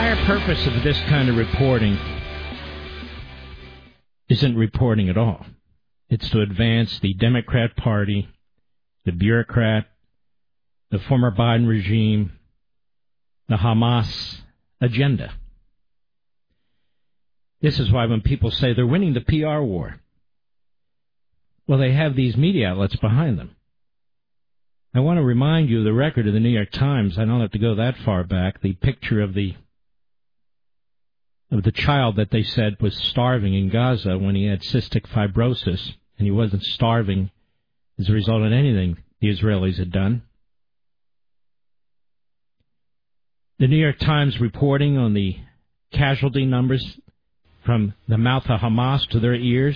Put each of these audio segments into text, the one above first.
entire purpose of this kind of reporting isn't reporting at all. It's to advance the Democrat Party, the bureaucrat, the former Biden regime, the Hamas agenda. This is why when people say they're winning the PR war, well, they have these media outlets behind them. I want to remind you of the record of the New York Times. I don't have to go that far back. The picture of the child that they said was starving in Gaza when he had cystic fibrosis, and he wasn't starving as a result of anything the Israelis had done. The New York Times reporting on the casualty numbers from the mouth of Hamas to their ears,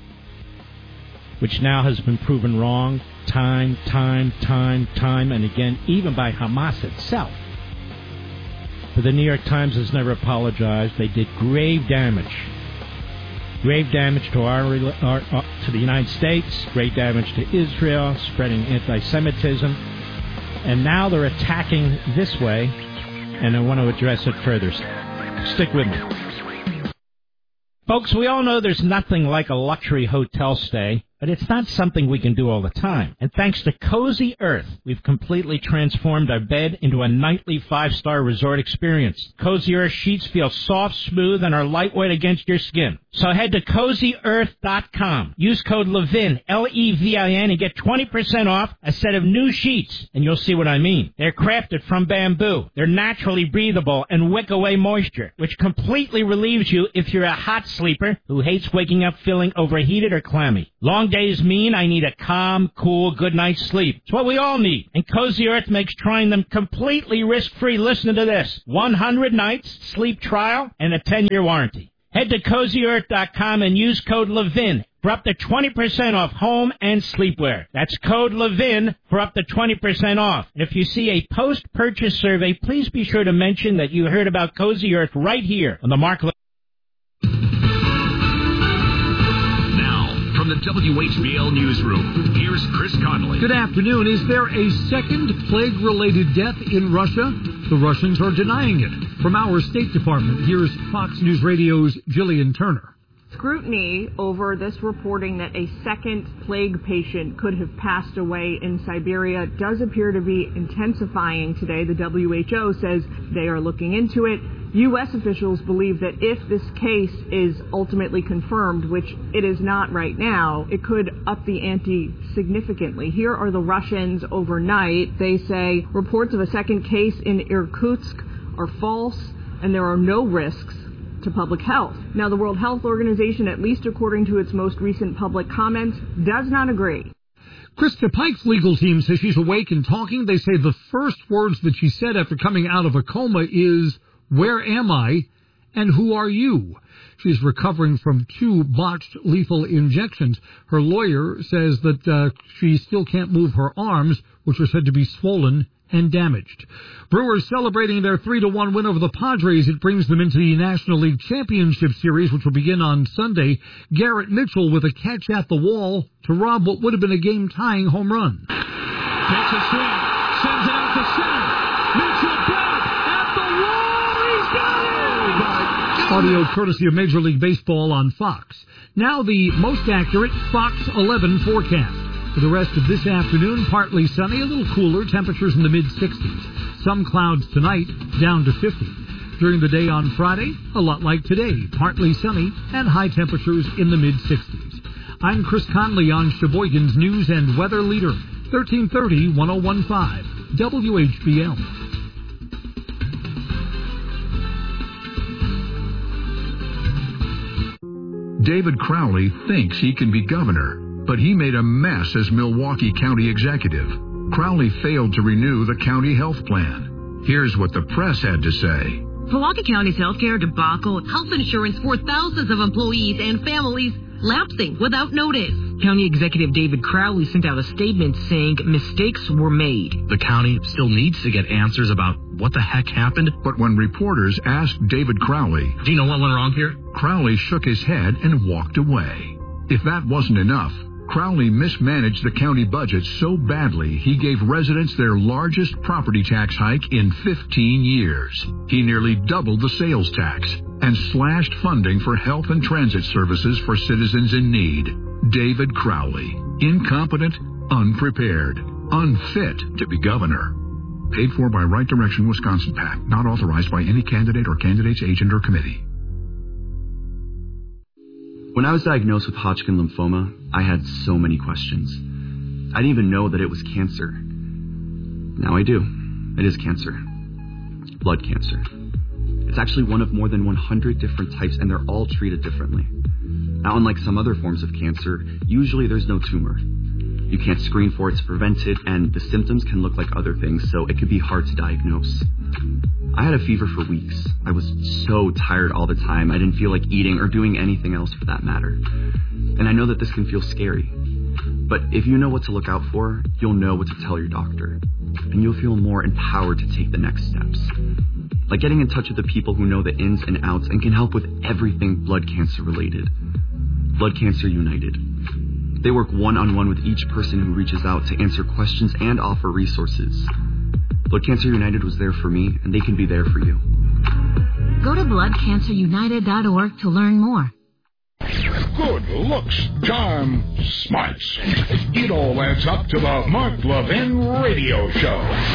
which now has been proven wrong time and again, even by Hamas itself. But the New York Times has never apologized. They did grave damage to the United States, grave damage to Israel, spreading anti-Semitism, and now they're attacking this way, and I want to address it further. Stick with me. Folks, we all know there's nothing like a luxury hotel stay, but it's not something we can do all the time. And thanks to Cozy Earth, we've completely transformed our bed into a nightly 5-star resort experience. Cozy Earth sheets feel soft, smooth, and are lightweight against your skin. So head to CozyEarth.com. Use code LEVIN, L-E-V-I-N, and get 20% off a set of new sheets. And you'll see what I mean. They're crafted from bamboo. They're naturally breathable and wick away moisture, which completely relieves you if you're a hot sleeper who hates waking up feeling overheated or clammy. Long days mean I need a calm, cool, good night's sleep. It's what we all need. And Cozy Earth makes trying them completely risk-free. Listen to this. 100 nights, sleep trial, and a 10-year warranty. Head to CozyEarth.com and use code LEVIN for up to 20% off home and sleepwear. That's code LEVIN for up to 20% off. And if you see a post-purchase survey, please be sure to mention that you heard about Cozy Earth right here on the Mark Levin. From the WHBL Newsroom, here's Chris Connolly. Good afternoon. Is there a second plague-related death in Russia? The Russians are denying it. From our State Department, here's Fox News Radio's Jillian Turner. Scrutiny over this reporting that a second plague patient could have passed away in Siberia does appear to be intensifying today. The WHO says they are looking into it. U.S. officials believe that if this case is ultimately confirmed, which it is not right now, it could up the ante significantly. Here are the Russians overnight. They say reports of a second case in Irkutsk are false and there are no risks to public health. Now, the World Health Organization, at least according to its most recent public comments, does not agree. Krista Pike's legal team says she's awake and talking. They say the first words that she said after coming out of a coma is, "Where am I and who are you?" She's recovering from 2 botched lethal injections. Her lawyer says that she still can't move her arms, which are said to be swollen and damaged. Brewers celebrating their 3-1 win over the Padres. It brings them into the National League Championship Series, which will begin on Sunday. Garrett Mitchell with a catch at the wall to rob what would have been a game-tying home run. Takes a swing, sends it out to center. Mitchell back at the wall. He's got it! Audio courtesy of Major League Baseball on Fox. Now the most accurate Fox 11 forecast. For the rest of this afternoon, partly sunny, a little cooler, temperatures in the mid-60s. Some clouds tonight, down to 50. During the day on Friday, a lot like today, partly sunny and high temperatures in the mid-60s. I'm Chris Conley on Sheboygan's News and Weather Leader, 1330-1015, WHBL. David Crowley thinks he can be governor, but he made a mess as Milwaukee County executive. Crowley failed to renew the county health plan. Here's what the press had to say. Milwaukee County's healthcare debacle, health insurance for thousands of employees and families lapsing without notice. County Executive David Crowley sent out a statement saying mistakes were made. The county still needs to get answers about what the heck happened. But when reporters asked David Crowley, "Do you know what went wrong here?" Crowley shook his head and walked away. If that wasn't enough, Crowley mismanaged the county budget so badly he gave residents their largest property tax hike in 15 years. He nearly doubled the sales tax and slashed funding for health and transit services for citizens in need. David Crowley, incompetent, unprepared, unfit to be governor. Paid for by Right Direction Wisconsin PAC, not authorized by any candidate or candidate's agent or committee. When I was diagnosed with Hodgkin lymphoma, I had so many questions. I didn't even know that it was cancer. Now I do. It is cancer. Blood cancer. It's actually one of more than 100 different types, and they're all treated differently. Now, unlike some other forms of cancer, usually there's no tumor. You can't screen for it to prevent it, and the symptoms can look like other things, so it could be hard to diagnose. I had a fever for weeks. I was so tired all the time, I didn't feel like eating or doing anything else for that matter. And I know that this can feel scary. But if you know what to look out for, you'll know what to tell your doctor. And you'll feel more empowered to take the next steps. Like getting in touch with the people who know the ins and outs and can help with everything blood cancer related. Blood Cancer United. They work one-on-one with each person who reaches out to answer questions and offer resources. Blood Cancer United was there for me, and they can be there for you. Go to bloodcancerunited.org to learn more. Good looks, charm, smarts. It all adds up to the Mark Levin Radio Show.